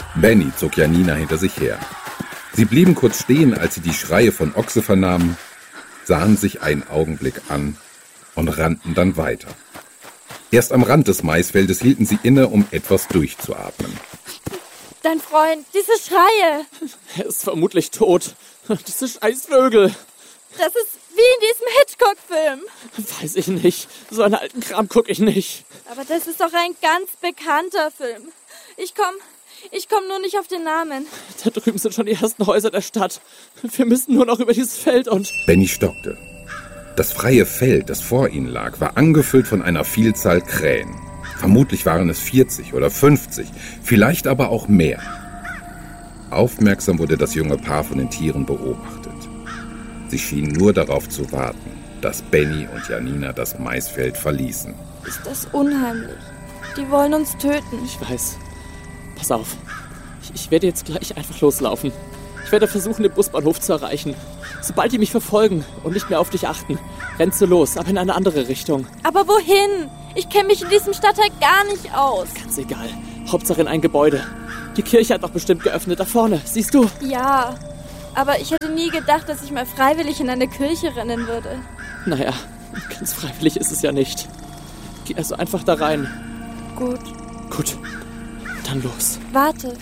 Benny zog Janina hinter sich her. Sie blieben kurz stehen, als sie die Schreie von Ochse vernahmen, sahen sich einen Augenblick an und rannten dann weiter. Erst am Rand des Maisfeldes hielten sie inne, um etwas durchzuatmen. Dein Freund, diese Schreie. Er ist vermutlich tot. Diese Scheißvögel. Das ist wie in diesem Hitchcock-Film. Weiß ich nicht. So einen alten Kram gucke ich nicht. Aber das ist doch ein ganz bekannter Film. Ich komm nur nicht auf den Namen. Da drüben sind schon die ersten Häuser der Stadt. Wir müssen nur noch über dieses Feld und... Benny stockte. Das freie Feld, das vor ihnen lag, war angefüllt von einer Vielzahl Krähen. Vermutlich waren es 40 oder 50, vielleicht aber auch mehr. Aufmerksam wurde das junge Paar von den Tieren beobachtet. Sie schienen nur darauf zu warten, dass Benny und Janina das Maisfeld verließen. Ist das unheimlich? Die wollen uns töten. Ich weiß. Pass auf. Ich werde jetzt gleich einfach loslaufen. Ich werde versuchen, den Busbahnhof zu erreichen. Sobald die mich verfolgen und nicht mehr auf dich achten, rennst du los, aber in eine andere Richtung. Aber wohin? Ich kenne mich in diesem Stadtteil gar nicht aus. Ganz egal. Hauptsache in ein Gebäude. Die Kirche hat doch bestimmt geöffnet, da vorne. Siehst du? Ja, aber ich hätte nie gedacht, dass ich mal freiwillig in eine Kirche rennen würde. Naja, ganz freiwillig ist es ja nicht. Geh also einfach da rein. Gut. Gut, dann los. Warte.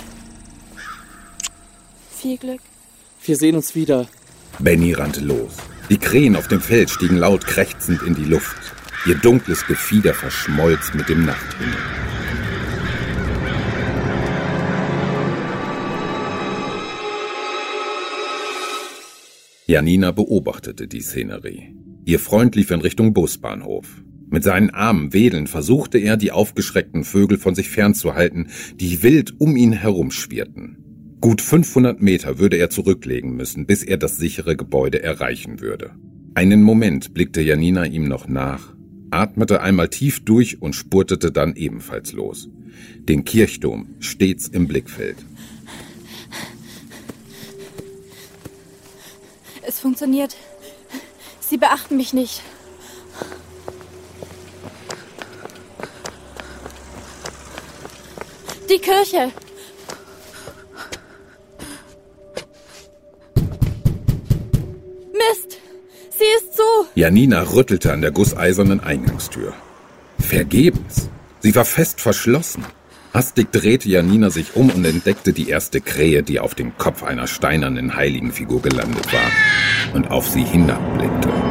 Viel Glück. Wir sehen uns wieder. Benny rannte los. Die Krähen auf dem Feld stiegen laut krächzend in die Luft. Ihr dunkles Gefieder verschmolz mit dem Nachthimmel. Janina beobachtete die Szenerie. Ihr Freund lief in Richtung Busbahnhof. Mit seinen Armen wedelnd versuchte er, die aufgeschreckten Vögel von sich fernzuhalten, die wild um ihn herumschwirrten. Gut 500 Meter würde er zurücklegen müssen, bis er das sichere Gebäude erreichen würde. Einen Moment blickte Janina ihm noch nach, atmete einmal tief durch und spurtete dann ebenfalls los. Den Kirchturm stets im Blickfeld. Es funktioniert. Sie beachten mich nicht. Die Kirche. Mist! Sie ist zu! Janina rüttelte an der gusseisernen Eingangstür. Vergebens. Sie war fest verschlossen. Hastig drehte Janina sich um und entdeckte die erste Krähe, die auf dem Kopf einer steinernen Heiligenfigur gelandet war und auf sie hinabblickte.